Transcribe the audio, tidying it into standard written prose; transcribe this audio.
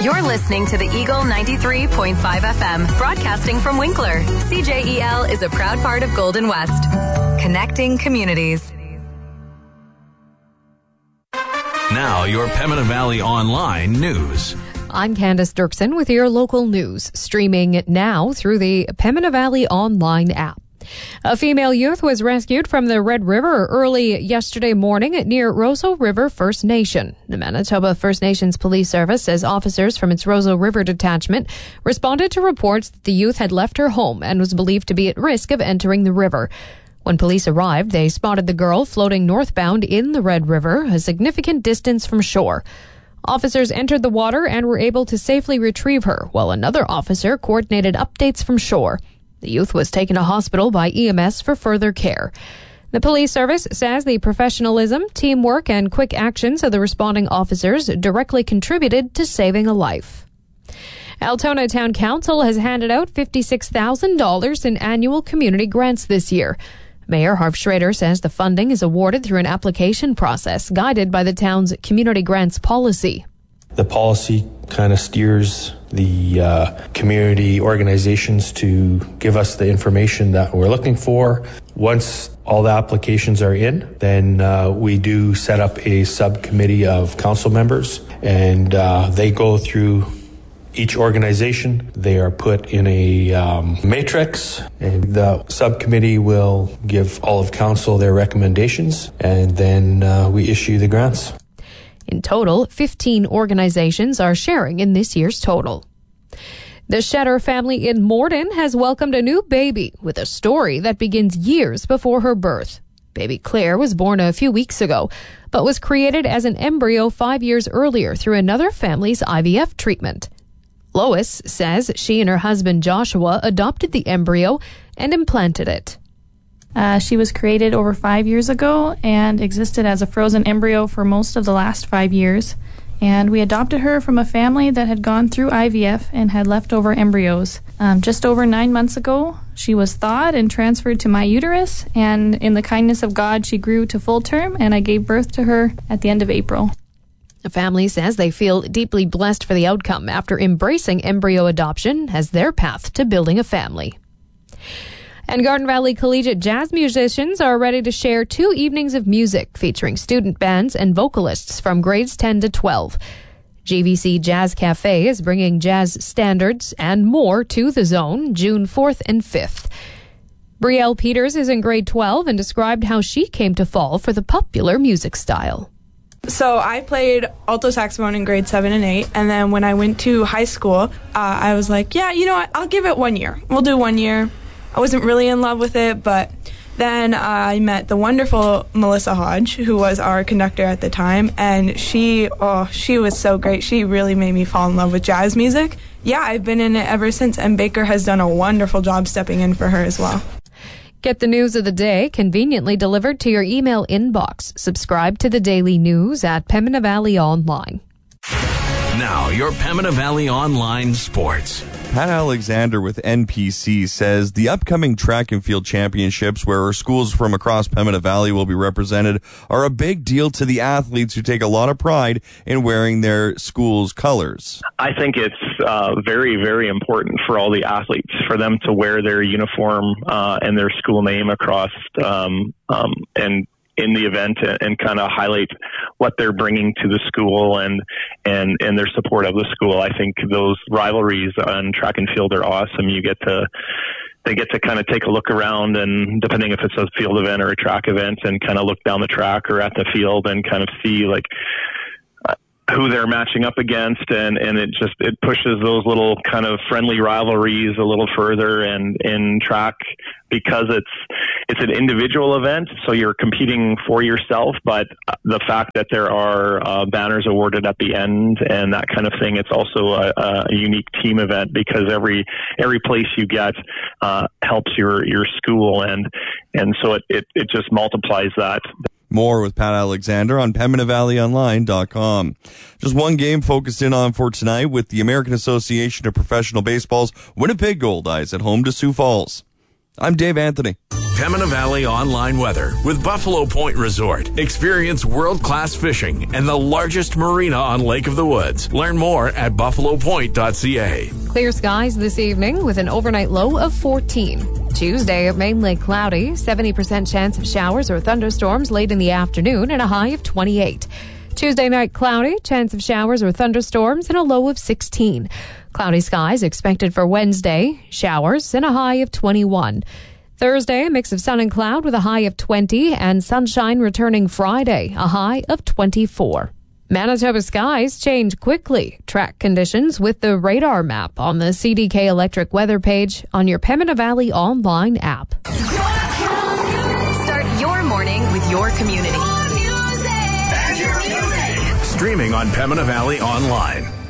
You're listening to the Eagle 93.5 FM, broadcasting from Winkler. CJEL is a proud part of Golden West, connecting communities. Now, your Pembina Valley Online news. I'm Candace Dirksen with your local news, streaming now through the Pembina Valley Online app. A female youth was rescued from the Red River early yesterday morning near Roseau River First Nation. The Manitoba First Nations Police Service says officers from its Roseau River detachment responded to reports that the youth had left her home and was believed to be at risk of entering the river. When police arrived, they spotted the girl floating northbound in the Red River, a significant distance from shore. Officers entered the water and were able to safely retrieve her, while another officer coordinated updates from shore. The youth was taken to hospital by EMS for further care. The police service says the professionalism, teamwork, and quick actions of the responding officers directly contributed to saving a life. Altona Town Council has handed out $56,000 in annual community grants this year. Mayor Harv Schrader says the funding is awarded through an application process guided by the town's community grants policy. The policy kind of steers the community organizations to give us the information that we're looking for. Once all the applications are in, then we do set up a subcommittee of council members, and they go through each organization. They are put in a matrix, and the subcommittee will give all of council their recommendations, and then we issue the grants. In total, 15 organizations are sharing in this year's total. The Shetter family in Morden has welcomed a new baby with a story that begins years before her birth. Baby Claire was born a few weeks ago, but was created as an embryo 5 years earlier through another family's IVF treatment. Lois says she and her husband Joshua adopted the embryo and implanted it. She was created over 5 years ago and existed as a frozen embryo for most of the last 5 years. And we adopted her from a family that had gone through IVF and had leftover embryos. Just over 9 months ago, she was thawed and transferred to my uterus. And in the kindness of God, she grew to full term, and I gave birth to her at the end of April. The family says they feel deeply blessed for the outcome after embracing embryo adoption as their path to building a family. And Garden Valley Collegiate jazz musicians are ready to share 2 evenings of music featuring student bands and vocalists from grades 10 to 12. GVC Jazz Cafe is bringing jazz standards and more to the zone June 4th and 5th. Brielle Peters is in grade 12 and described how she came to fall for the popular music style. So I played alto saxophone in grade 7 and 8, and then when I went to high school, I was like, yeah, you know what, I'll give it 1 year. We'll do 1 year. I wasn't really in love with it, but then I met the wonderful Melissa Hodge, who was our conductor at the time, and she was so great. She really made me fall in love with jazz music. Yeah, I've been in it ever since, and Baker has done a wonderful job stepping in for her as well. Get the news of the day conveniently delivered to your email inbox. Subscribe to the daily news at Pembina Valley Online. Now, your Pembina Valley Online sports. Pat Alexander with NPC says the upcoming track and field championships, where schools from across Pembina Valley will be represented, are a big deal to the athletes who take a lot of pride in wearing their school's colors. I think it's very, very important for all the athletes, for them to wear their uniform and their school name across and in the event, and kind of highlight what they're bringing to the school and their support of the school. I think those rivalries on track and field are awesome. They get to kind of take a look around, and depending if it's a field event or a track event, and kind of look down the track or at the field and kind of see like who they're matching up against, and it pushes those little kind of friendly rivalries a little further. And in track, because it's an individual event, so you're competing for yourself, but the fact that there are banners awarded at the end and that kind of thing, it's also a unique team event, because every place you get helps your school, and so it just multiplies that. More with Pat Alexander on PembinaValleyOnline.com. Just one game focused in on for tonight with the American Association of Professional Baseball's Winnipeg Goldeyes at home to Sioux Falls. I'm Dave Anthony. Pembina Valley online weather with Buffalo Point Resort. Experience world-class fishing and the largest marina on Lake of the Woods. Learn more at buffalopoint.ca. Clear skies this evening with an overnight low of 14. Tuesday, mainly cloudy, 70% chance of showers or thunderstorms late in the afternoon and a high of 28. Tuesday night cloudy, chance of showers or thunderstorms and a low of 16. Cloudy skies expected for Wednesday, showers and a high of 21. Thursday, a mix of sun and cloud with a high of 20 and sunshine returning Friday, a high of 24. Manitoba skies change quickly. Track conditions with the radar map on the CDK Electric weather page on your Pembina Valley online app. Start your morning with your community. Streaming on Pembina Valley online.